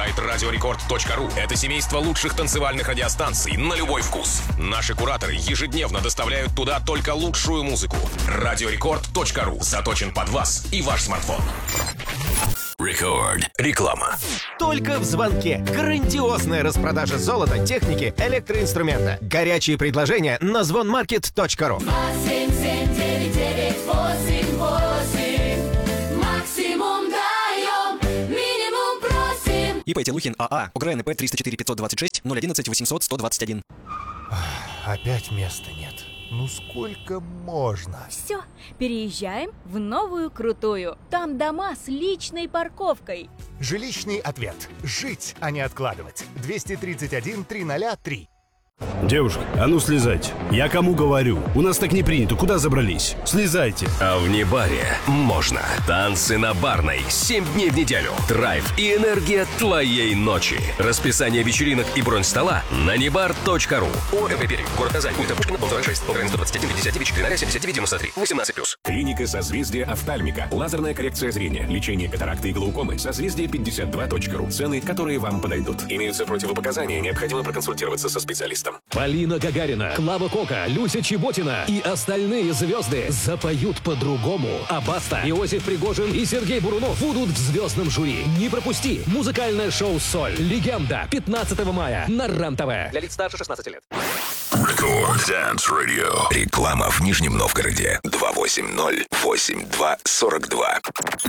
Сайт radiorecord.ru — это семейство лучших танцевальных радиостанций на любой вкус. Наши кураторы ежедневно доставляют туда только лучшую музыку. Radiorecord.ru заточен под вас и ваш смартфон. Рекорд. Реклама. Только в звонке. Грандиозная распродажа золота, техники, электроинструмента. Горячие предложения на звонмаркет.ру. 277-988. Максимум даем, минимум просим. ИП Телухин АА. УГРНП 304 526 011 800 121. Опять места нет. Ну сколько можно? Все, переезжаем в новую крутую. Там дома с личной парковкой. Жилищный ответ. Жить, а не откладывать. 231-303. Девушка, а ну слезайте. Я кому говорю? У нас так не принято. Куда забрались? Слезайте. А в Небаре можно. Танцы на Барной 7 дней в неделю. Драйв и энергия твоей ночи. Расписание вечеринок и бронь стола на nebar.ru. ОМП Пермь. Город Казань. Улица Пушкина, дом 46. Украина 121 59 4 79 93 18+. Клиника «Созвездие офтальмика». Лазерная коррекция зрения. Лечение катаракты и глаукомы. Созвездие 52.ру. Цены, которые вам подойдут. Имеются противопоказания. Необходимо проконсультироваться со специалистом. Полина Гагарина, Клава Кока, Люся Чеботина и остальные звезды запоют по-другому. А Баста, Иосиф Пригожин и Сергей Бурунов будут в звездном жюри. Не пропусти! Музыкальное шоу «Соль». Легенда. 15 мая на РЕН-ТВ. Для лиц старше 16 лет. Рекорд Dance Radio. Реклама в Нижнем Новгороде. 280-82-42.